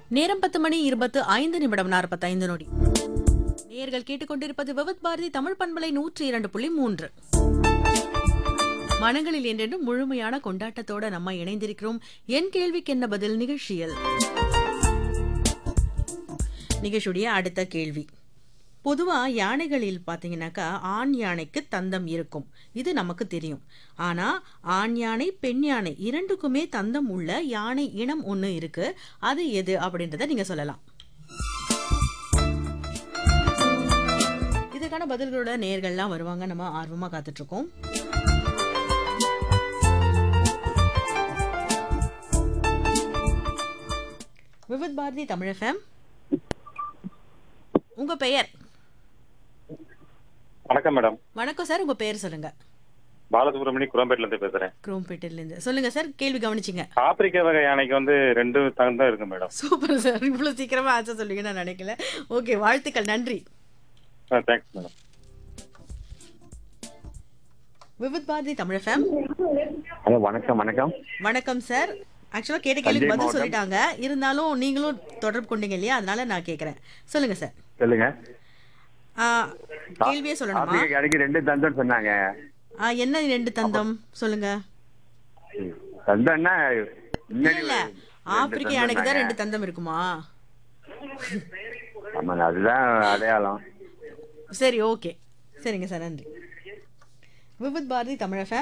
நேரம் 10:25 45 நொடி. நேயர்கள் கேட்டுக்கொண்டிருப்பது விவித் பாரதி தமிழ் பண்பலை 102.3. மனங்களில் என்றென்றும் முழுமையான கொண்டாட்டத்தோட நம்ம இணைந்திருக்கிறோம். என் கேள்விக்கு என்ன பதில் நிகழ்ச்சியில். நிகழ்ச்சியுடைய அடுத்த கேள்வி. பொதுவா யானைகளில் பாத்தீங்கன்னாக்கா ஆண் யானைக்கு தந்தம் இருக்கும், இது நமக்கு தெரியும். ஆனா ஆண் யானை பெண் யானை இரண்டுக்குமே தந்தம் உள்ள யானை இனம் ஒண்ணு இருக்கு. அது எது அப்படின்றத நீங்க சொல்லலாம். இதுக்கான பதில்களோட நேயர்கள்லாம் வருவாங்க, நம்ம ஆர்வமா காத்துட்டு இருக்கோம். விவித் பாரதி தமிழ் FM. உங்க பெயர்? வணக்கம் மேடம். வணக்கம் சார், உங்க பெயர் சொல்லுங்க. பாலசுப்ரமணி குரோம்பேட்ல இருந்து பேசுறேன். குரோம்பேட்டில இருந்து சொல்லுங்க சார், கேள்வி கவனிச்சிங்க. ஆப்பிரிக்க வகை யானைக்கு வந்து 2 தந்தம் இருக்கு மேடம். சூப்பர் சார், இவ்வளவு சீக்கிரமா ஆன்சர் சொல்லுங்க நான் நினைக்கல. ஓகே, வாழ்த்துக்கள், நன்றி. Thanks madam. Vividh Bharathi Tamil FM. Hello, வணக்கம். வணக்கம் வணக்கம் சார். ஆக்சுவலா கேட்ட கேள்வி பதில் சொல்லிட்டாங்க, இருந்தாலும் நீங்களும் தொடர்பு கொண்டீங்க இல்லையா, அதனால நான் கேக்குறேன். சொல்லுங்க சார். சொல்லுங்க. கேள்வியே சொல்லணுமா? ஆப்பிரிக்க யானைக்கு 2 தந்தம் சொன்னாங்க. என்ன 2 தந்தம் சொல்லுங்க. தந்தம்னா இல்ல, ஆப்பிரிக்க யானைக்கு தான் 2 தந்தம் இருக்குமா? ஆமா, அதுதான் அடையாளம். சரி, ஓகே, சரிங்க சார், நன்றி. விவித் பாரதி தமிழ் FM.